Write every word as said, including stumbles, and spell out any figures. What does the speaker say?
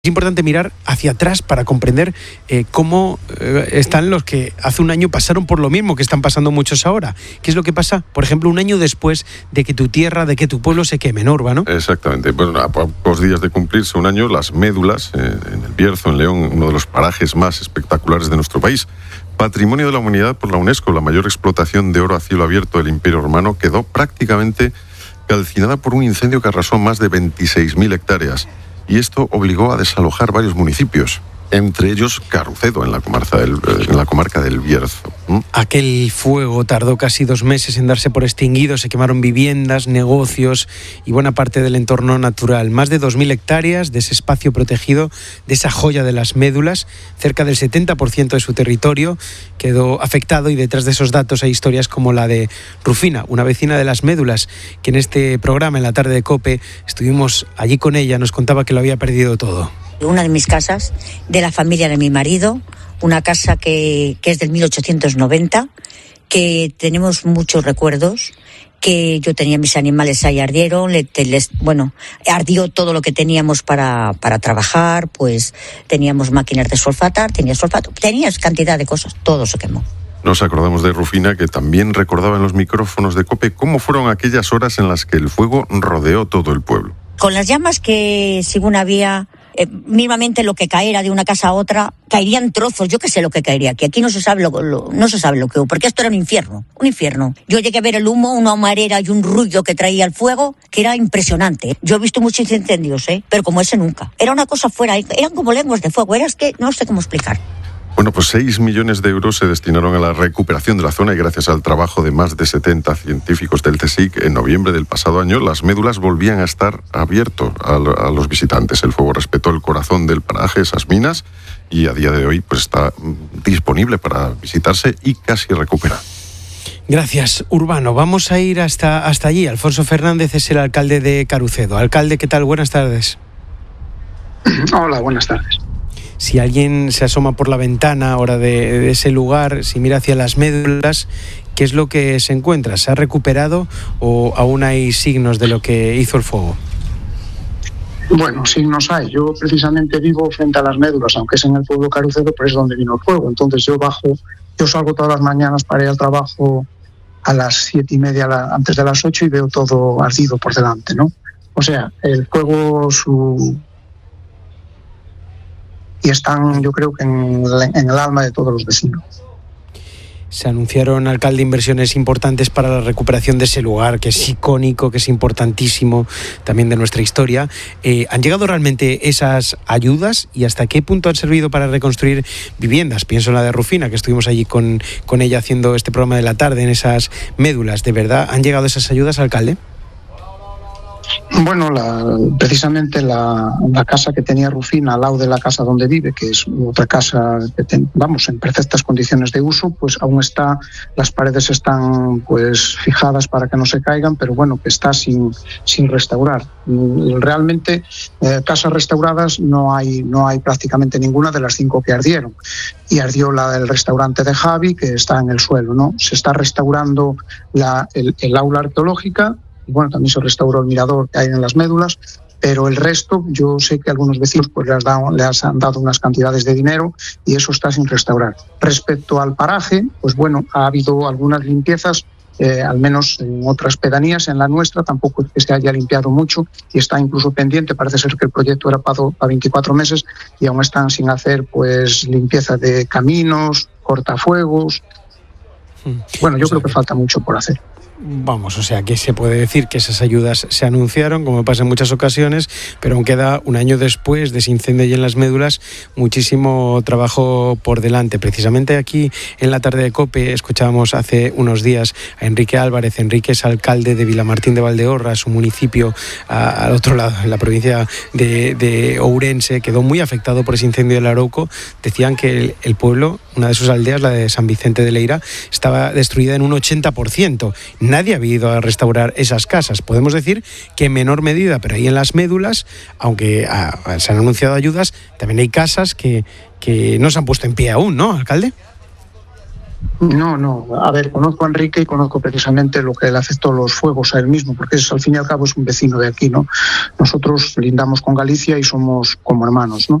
Es importante mirar hacia atrás para comprender eh, cómo eh, están los que hace un año pasaron por lo mismo que están pasando muchos ahora. ¿Qué es lo que pasa, por ejemplo, un año después de que tu tierra, de que tu pueblo se queme, ¿no, Urbano? Exactamente. Bueno, a pocos días de cumplirse un año, las médulas eh, en el Bierzo, en León, uno de los parajes más espectaculares de nuestro país. Patrimonio de la Humanidad por la UNESCO, la mayor explotación de oro a cielo abierto del Imperio Romano, quedó prácticamente calcinada por un incendio que arrasó más de veintiséis mil hectáreas. Y esto obligó a desalojar varios municipios, entre ellos Carucedo, en la comarca del, en la comarca del Bierzo. ¿Mm? Aquel fuego tardó casi dos meses en darse por extinguido, se quemaron viviendas, negocios y buena parte del entorno natural. Más de dos mil hectáreas de ese espacio protegido, de esa joya de las médulas, cerca del setenta por ciento de su territorio quedó afectado, y detrás de esos datos hay historias como la de Rufina, una vecina de las médulas, que en este programa, en la tarde de COPE, estuvimos allí con ella, nos contaba que lo había perdido todo. Una de mis casas, de la familia de mi marido, una casa que, que es del mil ochocientos noventa, que tenemos muchos recuerdos, que yo tenía mis animales ahí, ardieron, le, les, bueno, ardió todo lo que teníamos para, para trabajar, pues teníamos máquinas de sulfatar, tenía sulfato, tenías cantidad de cosas, todo se quemó. Nos acordamos de Rufina, que también recordaba en los micrófonos de COPE cómo fueron aquellas horas en las que el fuego rodeó todo el pueblo. Con las llamas que, según había... Eh, mínimamente lo que caera de una casa a otra, caerían trozos, yo qué sé lo que caería, que aquí no se sabe lo, lo, no se sabe lo que hubo, porque esto era un infierno, un infierno. Yo llegué a ver el humo, una humarera y un ruido que traía el fuego, que era impresionante. Yo he visto muchos incendios, ¿eh? Pero como ese nunca. Era una cosa fuera, eran como lenguas de fuego, era es que no sé cómo explicar. Bueno, pues seis millones de euros se destinaron a la recuperación de la zona, y gracias al trabajo de más de setenta científicos del CSIC, en noviembre del pasado año, las médulas volvían a estar abiertas a, a los visitantes. El fuego respetó el corazón del paraje, esas minas, y a día de hoy pues está disponible para visitarse y casi recuperado. Gracias, Urbano. Vamos a ir hasta, hasta allí. Alfonso Fernández es el alcalde de Carucedo. Alcalde, ¿qué tal? Buenas tardes. Hola, buenas tardes. Si alguien se asoma por la ventana ahora de, de ese lugar, si mira hacia las médulas, ¿qué es lo que se encuentra? ¿Se ha recuperado o aún hay signos de lo que hizo el fuego? Bueno, signos hay. Yo precisamente vivo frente a las médulas, aunque es en el pueblo Carucedo, pero es donde vino el fuego. Entonces yo bajo, yo salgo todas las mañanas para ir al trabajo a las siete y media antes de las ocho y veo todo ardido por delante, ¿no? O sea, el fuego, su... y están, yo creo que en, en el alma de todos los vecinos. Se anunciaron, alcalde, inversiones importantes para la recuperación de ese lugar, que es icónico, que es importantísimo también de nuestra historia. Eh, ¿Han llegado realmente esas ayudas y hasta qué punto han servido para reconstruir viviendas? Pienso en la de Rufina, que estuvimos allí con, con ella haciendo este programa de la tarde en esas médulas. ¿De verdad han llegado esas ayudas, alcalde? Bueno, la, precisamente la, la casa que tenía Rufina al lado de la casa donde vive, que es otra casa que ten, vamos en perfectas condiciones de uso, pues aún está, las paredes están pues fijadas para que no se caigan, pero bueno, que está sin, sin restaurar. Realmente eh, casas restauradas no hay, no hay prácticamente ninguna de las cinco que ardieron. Y ardió la del restaurante de Javi, que está en el suelo, ¿no? Se está restaurando la, el, el aula arqueológica. Y bueno, también se restauró el mirador que hay en las médulas, pero el resto, yo sé que algunos vecinos pues les, dado, les han dado unas cantidades de dinero y eso está sin restaurar. Respecto al paraje, pues bueno, ha habido algunas limpiezas, eh, al menos en otras pedanías, en la nuestra tampoco es que se haya limpiado mucho y está incluso pendiente. Parece ser que el proyecto era para, para veinticuatro meses y aún están sin hacer pues limpieza de caminos, cortafuegos. Bueno, yo creo que falta mucho por hacer. Vamos, o sea que se puede decir que esas ayudas se anunciaron, como pasa en muchas ocasiones, pero aún queda un año después de ese incendio y en las médulas muchísimo trabajo por delante. Precisamente aquí en la tarde de COPE escuchábamos hace unos días a Enrique Álvarez. Enrique es alcalde de Vilamartín de Valdeorras, un municipio a, al otro lado, en la provincia de, de Ourense. Quedó muy afectado por ese incendio del Arauco. Decían que el, el pueblo, una de sus aldeas, la de San Vicente de Leira, estaba destruida en un ochenta por ciento. Nadie había ido a restaurar esas casas. Podemos decir que en menor medida, pero ahí en las médulas, aunque ah, se han anunciado ayudas, también hay casas que, que no se han puesto en pie aún, ¿no, alcalde? No, no. A ver, conozco a Enrique y conozco precisamente lo que él afectó los fuegos a él mismo, porque es, al fin y al cabo es un vecino de aquí, ¿no? Nosotros lindamos con Galicia y somos como hermanos, ¿no?